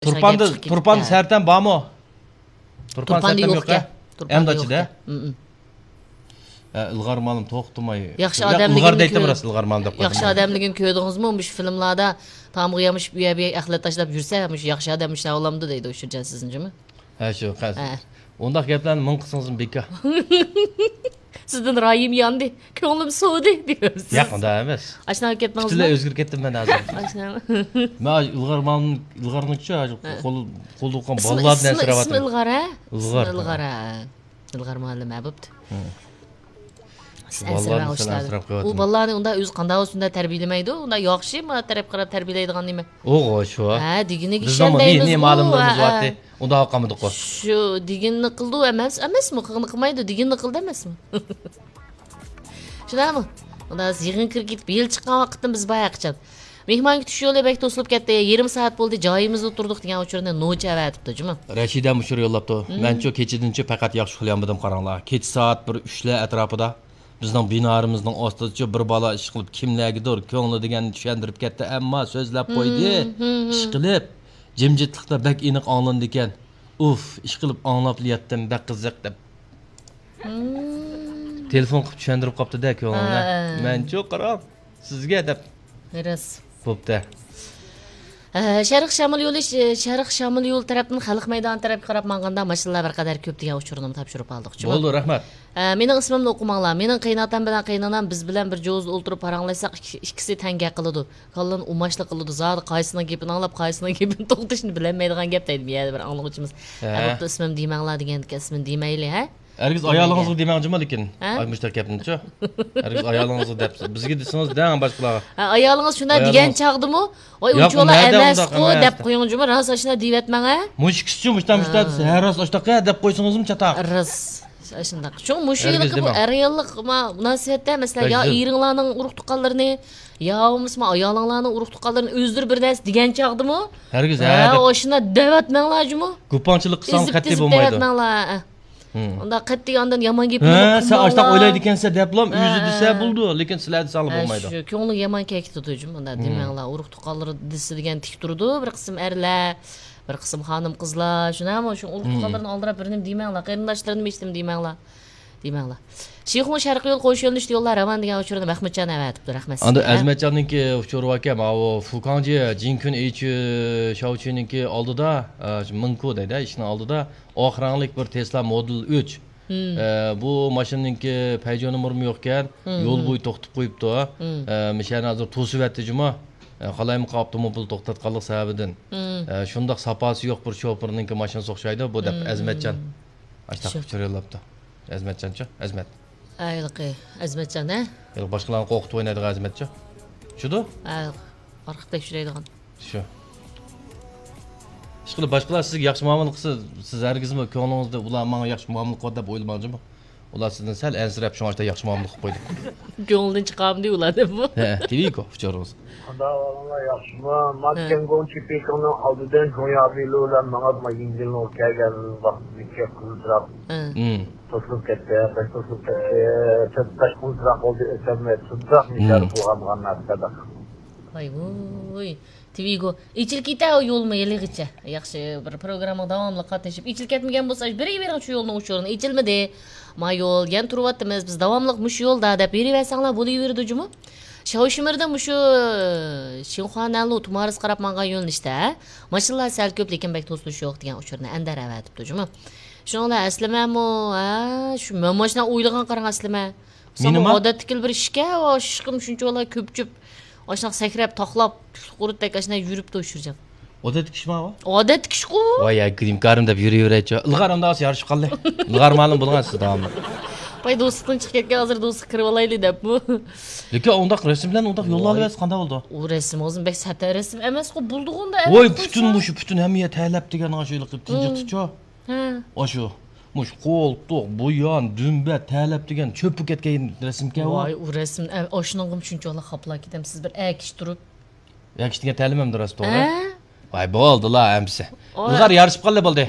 Turpandı serten bağmı. Turpan serten yok ya. Emdaçıda. Ilgar malım to'xtamay. Yaxshi odamligim. Ilgar deydi biraz ilgar malım deb qo'ydim. Yaxshi odamligim ko'rdingizmi? Bu filmlarda tamg'i yamış bu yerga axlat tashlab yursa, bu yaxshi odamishlar olamdi deydi o'sha sizinchimi? Ha shu, undaq gaplarni ming qilsangiz beka. Sizdan rayim yandı. Ko'nglim sovdi diyorsiz. Yo'q, unda emas. Ashna ketdingizmi? Butunlay o'zgarib ketdim men hozir. Ashna. Men ilgar malım, ilgarnicha qo'l qo'ygan bolalar bilan siravatdim. Ismi Ilgar ha? Ilgar. Ilgar muallim abibdi. U bolalarni unda o'zi qanday o'sunda tarbiyalaydi, unda yaxshi ma taraf qarab tarbiyalaydigan nima? O'g'o shu. Ha, diginiga ishondaymiz. Bizning ma'lumotlarimiz bo'lardi. Unda oqamidi-ku. Shu diginni qildi emasmi? Qilmaydi, diginni qildi emasmi? Shunami? Unda yig'in kirib ketib, yil chiqqan vaqtda biz bayaqcha mehmon kutish yo'li bek to'silib ketdi. Yarim soat bo'ldi, joyimizda turdik degan o'chirni nocha avatibdi, juma. Rashida mushur yo'llabdi. Men-chi kechidinchi faqat yaxshi uxlayolmadim qaranglar. Kech soat 1-3lar atrofida bizning binorimizning ostida bir bola ish qilib kimlargadir ko'ngli deganni tushuntirib ketdi, ammo so'zlab qo'ydi. Ish qilib jimjitlikda bak aniq anglandi ekan. Uf, ish qilib anglab yetdim, bak qiziq deb. Telefon qilib tushuntirib qopti-da ko'nglimni. Men-chi qarab sizga deb. Ras. Bo'pti. Sharq Shamil yo'l tarafdan xalq maydoni tarafga qarab manganda mashinalar bir qadar ko'p degan uchurnimni topshirib oldik. Bo'ldi, rahmat. Mening ismimni o'qimanglar. Mening qaynotam bilan qaynonam biz bilan bir jo'zda o'tirib paranglaysak, ikkisi tanga qiladi. Kallan umashli qiladi. Zodi qaysini gapini anglab, qaysini gapini to'xtatishni bilmaydigan gap deydi bir anglag'uvchimiz. Albatta ismim deymanglar degan ismini demayli, ha? Ergiz ayolingizga demoqchimi lekin. Ay mushtaqapni-chi. Ergiz ayolingizga deb bizga desangiz dang boshqalarga. Ayolingiz shunday degan chaqdimi? Voy unchola emas-ku deb qo'yingizmi? Rosa shuna deyapman, ha? Mushkishchi mushtamishda har rost oshtaqa deb qo'ysangizmi chataq. Ras. Shunday. Shu mushkillik bu reallik munosabatda masalan yo eringlarning urug' tuqqanlarini yo bo'lmasa ayolinglarning urug' tuqqanlarini o'zdir bir narsa degan chaqdimi? Ergiz ha. O shuna davatmanglarmi? Ko'pchilik qilsam qat'iy bo'lmaydi. Unda qat'iy ondan yomon gap yo'q. Sen oshta o'ylaydi ekansan deblam o'zi desa bo'ldi, lekin sizlar desangiz bo'lmaydi. Shu ko'ngli yomon ketdi-jum. Unda demanglar, urug' tuqqanlari desa degan tik turdi, bir qism erlar, bir qism xonim qizlar, shunami shu urug' tuqqanlarni oldirib birnim demanglar, qarindoshlarini eshitdim demanglar. Sheyxun Sharqiy yo'l qo'sh yo'lni yo'llar Ravan degan uchurni Mahmudjon avatibdi, rahmat. Anda Azmatjonninki uchurib akam, o Fukanji Jinkun Ichi Shauchininki oldida, Minku deydi, ishni oldida oxiranglik bir Tesla Model 3. Bu mashinaningki payjon umrmi yo'q ekan, yo'l bo'yi to'xtatib qo'yibdi. Mishani hozir to'sib etdi juma. Qalaymi qopdi mobil to'xtatganlik sababidan. Shundaq saposi yo'q bir shofirninki mashinasi o'xshaydi, bu deb Azmatjon. Ashtaq uchurib Azmatjonchi, Azmat. Ayliqi, Azmatjon, ha? Yo'q, boshqalarni qo'rqitib o'ynaydigan Azmatchi. Shudu? Orqib tekshiradigan. Shu. Ishqilib boshqalar sizga yaxshi muomala qilsa, siz hargizmi ko'nglingizda ular menga yaxshi muomala qiladi deb o'ylamoqchimi? Ular sizdan sal ansirab shunga yaxshi muomala qilib qo'ydi. Ko'ngildan chiqamdi ular deb bu. Ha, TV-ku, uchurimiz. Xudolar yaxshimi? Matkengon chipikning oldidan jo'yabilar menga magingilni o'tkagan vaqtga qildirab. To'silib ketdi, to'silib ketdi. Tash quldiraq oldi esammet, sudraq nishar bo'lgan narsada. Voy. TV-go ichil keta yo'lmi yiligicha. Yaxshi bir programma davomli qatnashib, ichil ketmagan bo'lsa, bering shu yo'lni o'chirni. Ichilmidi? Ma yo'l, yan turyapmiz, biz davomli mush yo'lda deb beraversanglar bo'laverdi-jumi? Shavshimirda mushu Shinxonanlu tumaris qarab mangan yo'lnishda, mashinalar sal ko'p, lekin bek to'silish yo'q degan uchurni andar avatibdi-jumi? Shuninglar aslimami, shu mashina o'ylagan qarang aslima. Sen odatdagi bir ishga, ishqim shunchalar ko'p-ko'p Oşnak sakrab, toqlab, qurutdak ashna yurib to'shirjam. Odatdagi ishmi bu? Odatdagi ish ku. Voy, grim karim deb yuraveraychi. Ilg'ar unda yarishib qoldi. Ilg'ar ma'lum bo'lgan siz davomli. Voy, do'stdan chiqib ketgan hozir do'st kirib olayli deb bu. Lekin undaq rasm bilan undaq yo'llar olasiz qanday bo'ldi? U rasm o'zim bek sata rasm emas-ku, buldi unda. Voy, butun hamiyat taylab degan o'sha qilib tinjiqchi-chu. Ha. O'shu mush qo'ltiq, buyon, dumba talab degan cho'pib ketgan rasmga u. Voy, u rasm oshnog'im shunchalar xaplab ketam, siz bir akish turib. Akish degan ta'limim rost to'g'ri. Voy, bo'ldi-la, amsi. Ular yarishib qoldi bo'ldi.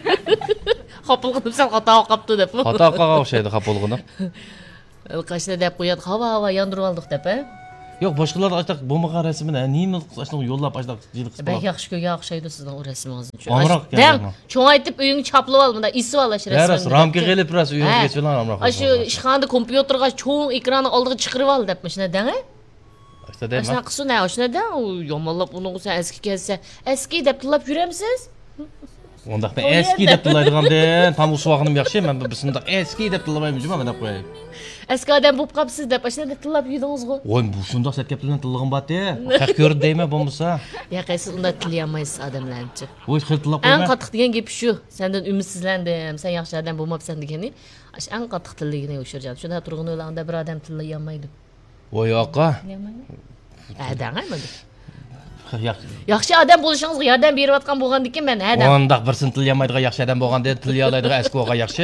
Xapul qilib sen xato qilibdi deb. Xato qilgan o'xshaydi xapulg'ini. Qashda deb qo'yadi, havo yondirib oldik deb, Yo'q, boshqalar açtaq bo'lmagan rasmini nima açtaq yo'llab açtaq jiliq qilib. Bak yaxshi ko'ga o'xshaydi sizning o rasmingizni. Amroq Dam, cho'ng aytib uyingni chaplab ol, bunda isib olash rasmini. Ras, ramka qilib ras uyingga ketib amroq. Shu ishxonada kompyuterga cho'ng ekranni oldiga chiqarib ol deb shuna dang. İşte deyman. Shuna qilsin, shuna dang, yomonlab uni sen eski kelsa, eski deb tilab yuramsiz? Onda ben eski deb tilaydiganda tam usvog'inim yaxshi, men birisini eski deb tilamayman, men deb qo'yay. Eski odam bo'lib qolibsiz deb shuna tilab yudingiz-ku. Voy, bu shundoq setga bilan tillig'im bor-da. Haq ko'rib deyman bo'lmasa. Yo'q, siz unda tilayolmaysiz odamlarcha. Voy, xil tilab Eng qo'yma. qattiq degan gap shu. Sendan umidsizlandim, sen yaxshi odam bo'lmabsan degani. Eng qattiq tilligini o'shirjan. Shunda turg'un o'ylaganda bir odam tillay olmaydi. Voy, oqa. Adangaymi? Yaxshi. Yaxshi odam bo'lishingizga yordam berayotgan bo'lgandan men adam. Ondaq birsini tilyamaydigan yaxshi odam bo'lganda tilya oladigan eski o'g'a yaxshi.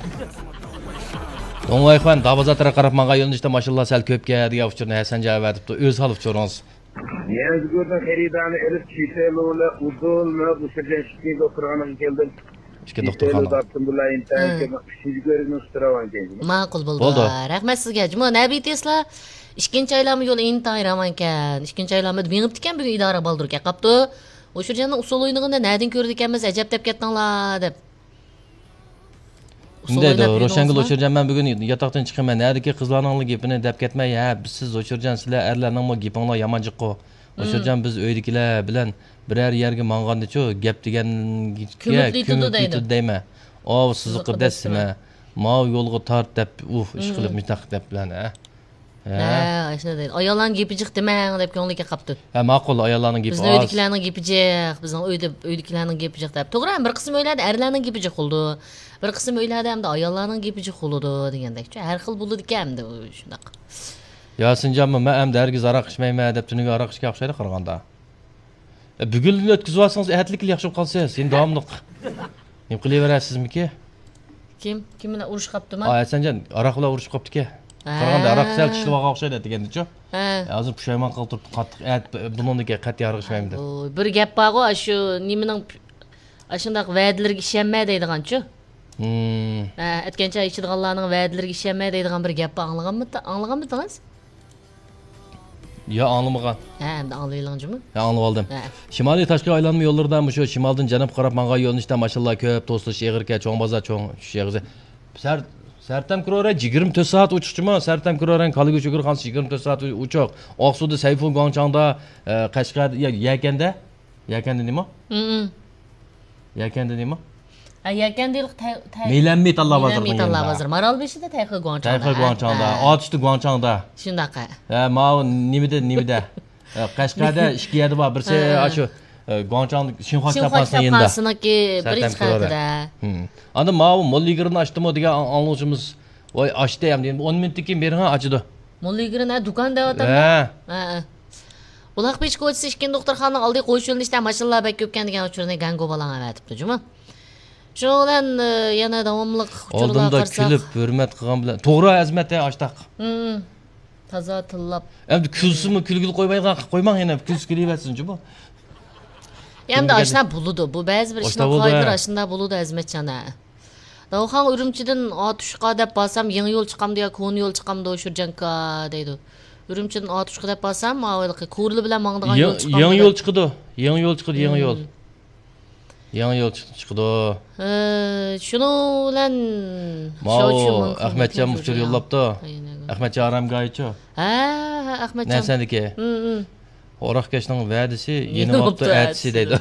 O'ng'ayxon Dabazatira qarab menga yo'lnishda mashallah sal ko'pga degan uchurni Hasan javob etibdi. O'z olib turingiz. Yazgurdan xaridani elib chitelola uzulma bu sefer şiki doktorxonaga keldim. Ishga doktorxona. Daptım bulayın tanki sizlarni ustiravan keldim. Ma'qul bo'ldi. Rahmat sizga. Juma nabiy Tesla ikkinchi aylanma yo'l intayin raman ekan. Ikkinchi aylanmada minibdi ekan bugun idora baldirga qapti. O'sha yerning usul o'yinig'ini nadin ko'rdik ekanmiz, ajab deb ketdinglar deb. Undaydi, Ro'shangul o'chirjan men bugun yotoqdan chiqaman. Nadiki qizlarning gapini deb ketmay, ha, siz o'chirjan sizlar erlarning mo gapinglar yomonjiqo. O'chirjan biz uydagilar bilan biror yerga mang'andichu gap deganiga ko'mib deyman. O, sizni qidasima. Mav yo'lga tort deb, ish qilib mitaq deb bilan, ha. Ha, shunday deydi. Ayollarning gapi jiq demang deb ko'ngliga qapti. Ha, ma'qul, ayollarning gapi. Bizning uydagilarning gapi jiq, bizning uydagilarning gapi jiq deb. To'g'ri, bir qism o'yladi, erlarning gapi jiq bo'ldi. Bir qism o'yladi hamda ayollarning gapi jiq bo'ldi degandek. Har xil bo'ldi ekan-da shunaq. Yosinjonmi, men ham dargiz aroq ichmayman deb tuniga aroq ichga o'xshaydi qaraganda. Bugun o'tkazib olsangiz, ahadlikli yaxshi bo'lib qolsangiz, endi davomli nima qilaverasizmi-ki? Kim bilan urush qaptimi? Hasanjon, aroq bilan urushib qopti-ki. Qaraganda aroq sal tishlivoga o'xshaydi deganda-chu. Hozir pushaymon qilib turibdi, qattiq buningga qat'iy aroq ichmayman deb. Bir gap bor-ku, shu nimaning ashundaq va'dalarga ishonmay deydigan-chu. Aytgancha ichadiganlarning va'dalariga ishonmay deydigan bir gapni anglaganmidingiz? Ya anlamagan. Ha, endi anglaylanjimi? Ha, anlab oldim. Shimoliy tashqi aylanma yo'llaridan shu shimoldan janub qarab menga yo'lnishda mashallah ko'p to'silish eg'irka cho'ng bozor cho'ng sheg'izi. Sartam kurora 24 soat uchiqchimi? Sartam kuroran Kaliga Shukur Xon 24 soat uchoq. Oqsuvda Sayful Gongchangda Qashqar Yakanda nima? Yakanda nima? Yakandalik Melanmet Allah vazir. Melanmet Allah vazir. Maralbeshida Tayxi Gongchangda. Tayxi Gongchangda, Otishdi Gongchangda. Shunaqa. Ha, mau nimida? Qashqarda ishga yadi bor. Birsi shu Gongchang Shinxoq chapasining Sinxoqniki birinchi qavatida. Anda mau Molligirni ochdimi degan anglashimiz. Voy, ochdi ham dedim. 10 minutdan keyin beri ochdi. Molligirni do'konda o'tadi. Ha. Ular pech ko'chisi ishkin doktorxonaning oldiga qo'yish yo'lida mashallah bak ko'pkan degan uchurni gango balan aytibdi, juma. Shundan yana davomli uchurlar qarsak. Oldinda kulib, hurmat qilgan bilan to'g'ri azmatda ochdaq. Toza tillab. Endi kulsimi kulgil qo'ymang yana kuls kelyapsiz bu. Endi ashna bo'ludi. Bu ba'zi bir ishlar qoidalar ashna bo'ludi azmatchana. Davxon Urumchidan Otishqa deb borsam, yangi yo'l chiqam deya, ko'n yo'l chiqam da o'shirjanka deydi. Urumchidan Otishqa deb borsam, avvalgi ko'rli bilan mangdigan yo'l chiqam. Yangi yo'l chiqdi. Yangi yo'l chiqdi, yangi yo'l. Yangi yo'l chiqdi. Shuni bilan Ahmadjon mushtur yo'llabdi. Ahmadjon Aramgoychi. Ha, Ahmadjon. Narsandiki. O'roqkashning va'dasi yeni vaqtda aytisi deydi.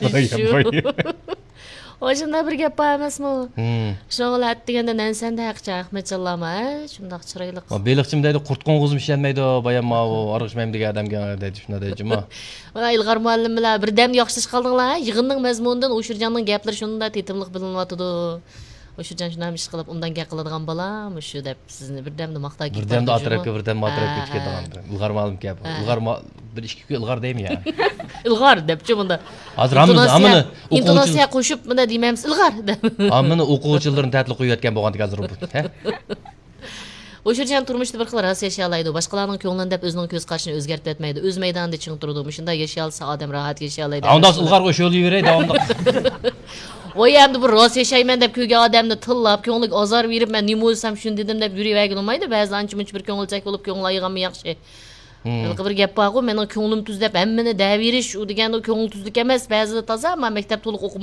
O'shunda bir gap bor emasmi? Shunga aytganda nansanda haqcha Ahmadjonlarma, shundoq chiroyli. Beliqchim deydi, qurtqo'ng'izim ishlanmaydi, bayan ma arg'ishmayman degan odamga deydi, shunday deydi-mi? Mana Ilg'or muallim bilan birdam yo'qshish qildinglar, yig'inning mazmunidan O'shirjonning gaplari shunda tetimliq bilinyotdi. O'shirjon shunday ish qilib, undan gap qiladigan bolam, shu deb sizni birdamda maqtay ketdi. Birdamda atrofga ketgan. Ilg'or muallim gap. Ilg'or bir ishki ilg'or deymi ya? Ilg'or debchi bunda. Hozir amini intonatsiya qo'shib bunda demaymiz ilg'or deb. Amini o'quvchilarni ta'til qo'yayotgan bo'lgandek hozir bu. O'shirjon turmushda bir xil ras yashay oladi. Boshqalarning ko'nglini deb o'zining ko'z qarashini o'zgartirib etmaydi. O'z maydonida ching turadi. Shunda yashay olsa odam rohat yashay oladi. Unda ilg'or o'sha yo'l yuray davomli. Voy endi bir ros yashayman deb ko'ygan odamni tillab, ko'nglik azor berib, men nima bo'lsam shuni dedim deb yuravergan olmaydi. Ba'zi ancha-muncha bir ko'ngilchak bo'lib, ko'ngli ayig'anmi yaxshi. Bir gap bor, mening ko'nglim tuz deb hammani daverish, u deganda ko'ngil tuzlik emas, ba'zida toza, men maktab to'liq